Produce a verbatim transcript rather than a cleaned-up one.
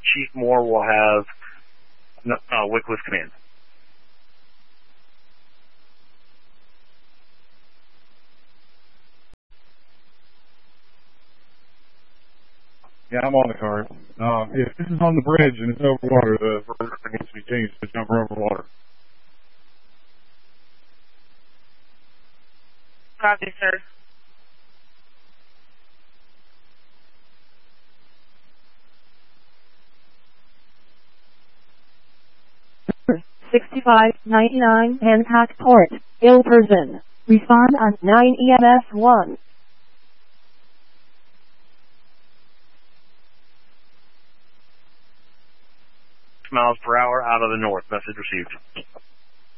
Chief Moore will have uh, Wycliffe command. Yeah, I'm on the card. Uh, if this is on the bridge and it's over water, the vertical needs to be changed to jumper over water. Copy, sir. sixty-five ninety-nine Hancock Port, ill person. Respond on nine E M S one. Miles per hour out of the north. Message received.